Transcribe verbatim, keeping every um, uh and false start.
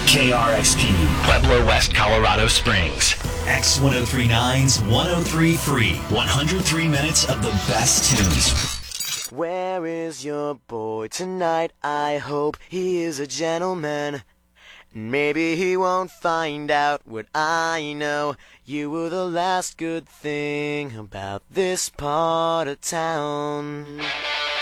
K R X P, Pueblo West, Colorado Springs. X ten thirty-nine's one oh three Free. one hundred three minutes of the best tunes. Where is your boy tonight? I hope he is a gentleman. Maybe he won't find out what I know. You were the last good thing about this part of town.